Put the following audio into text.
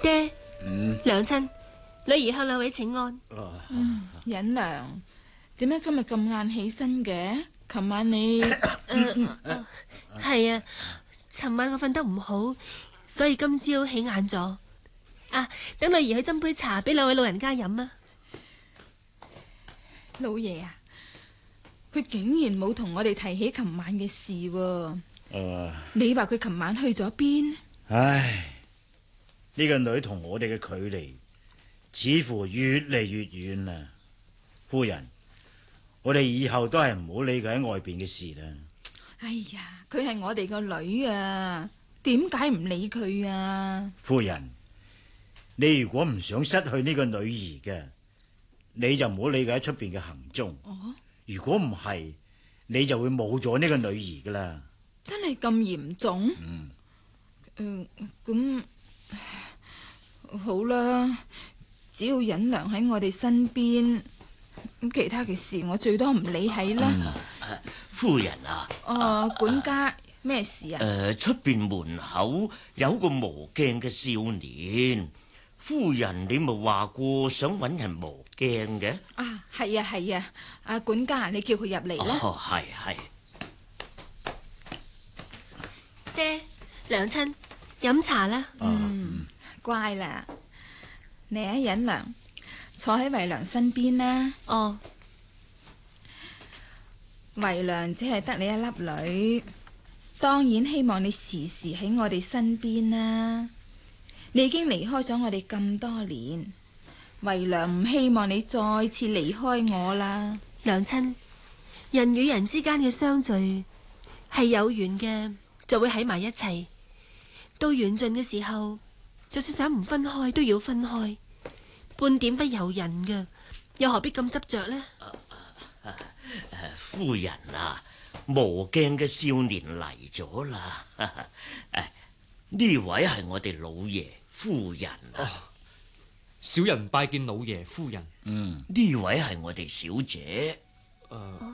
爹，娘親，女兒向兩位請安。 忍娘，點解今日咁晏起身嘅？琴晚你係啊，尋晚我瞓得唔好，所以今朝起晏咗。等女兒去斟杯茶俾兩位老人家飲啊。 老爺啊，佢竟然冇同我哋提起琴晚嘅事喎。你話佢琴晚去咗邊？ 唉，呢個女同我哋嘅距離似乎越嚟越遠啦。夫人，我哋以後都係唔好理佢喺外邊嘅事啦。 哎呀，佢係我哋個女啊，點解唔理佢啊？ 夫人，你如果唔想失去呢個女兒嘅，你就唔好理佢喺出邊嘅行蹤。如果唔係，你就會冇咗呢個女兒噶啦。 真係咁嚴重？咁好啦，只要忍娘喺我哋身邊，咁其他嘅事我最多唔理係啦。 夫人啊， 管家，咩事啊？ 出邊門口有個磨鏡嘅少年，夫人你咪話過想搵人磨鏡嘅？ 係啊，管家，你叫佢入嚟啦。 係。 爹，娘親，飲茶啦。 乖啦，你啊，忍娘，坐喺遺娘身邊啦。遺娘只係得你一粒女，當然希望你時時喺我哋身邊啦。你已經離開咗我哋咁多年，遺娘唔希望你再次離開我啦。 娘親，人與人之間嘅相聚係有緣嘅，就會喺埋一齊。到緣盡嘅時候，就算想唔分開都要分開，半點不由人嘅，又何必咁執着呢？ 夫人啊，磨鏡嘅少年嚟咗啦。呢位係我哋老爺夫人啊。 小人拜見老爺夫人。 呢位係我哋小姐。